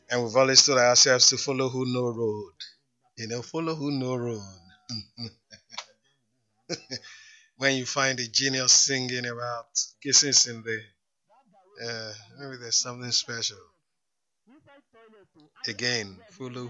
And we've always told ourselves to follow who know road. Follow who know road. When you find a genius singing about kisses in the, maybe there's something special. Again, follow